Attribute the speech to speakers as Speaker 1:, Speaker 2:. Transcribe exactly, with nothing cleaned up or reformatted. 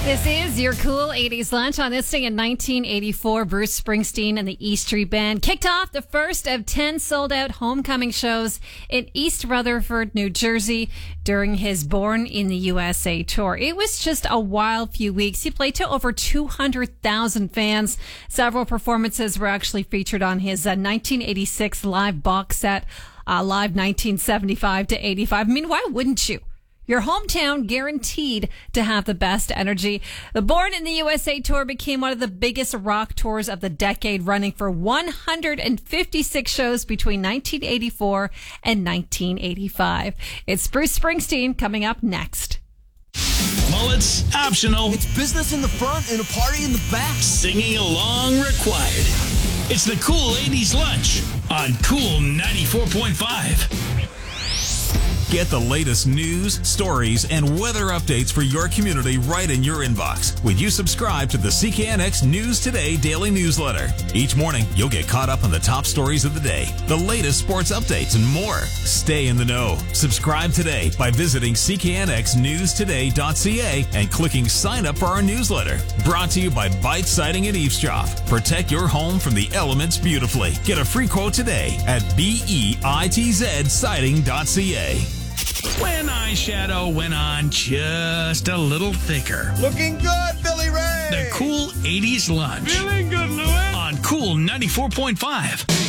Speaker 1: This is your cool eighties lunch. On this day in nineteen eighty-four, Bruce Springsteen and the E Street Band kicked off the first of ten sold-out homecoming shows in East Rutherford, New Jersey during his Born in the U S A tour. It was just a wild few weeks. He played to over two hundred thousand fans. Several performances were actually featured on his uh, nineteen eighty-six live box set, uh, Live nineteen seventy-five to eighty-five. I mean, why wouldn't you? Your hometown guaranteed to have the best energy. The Born in the U S A tour became one of the biggest rock tours of the decade, running for one hundred fifty-six shows between nineteen eighty-four and nineteen eighty-five. It's Bruce Springsteen coming up next.
Speaker 2: Mullets optional.
Speaker 3: It's business in the front and a party in the back.
Speaker 2: Singing along required. It's the Cool eighties Lunch on Cool ninety-four point five.
Speaker 4: Get the latest news, stories, and weather updates for your community right in your inbox when you subscribe to the C K N X News Today daily newsletter. Each morning, you'll get caught up on the top stories of the day, the latest sports updates, and more. Stay in the know. Subscribe today by visiting c k n x news today dot c a and clicking sign up for our newsletter. Brought to you by Bite Siding and Eavesdrop. Protect your home from the elements beautifully. Get a free quote today at bitz siding dot c a.
Speaker 2: When eyeshadow went on just a little thicker.
Speaker 3: Looking good, Billy Ray.
Speaker 2: The Cool eighties Lunch.
Speaker 3: Feeling good, Louis.
Speaker 2: On Cool ninety-four point five.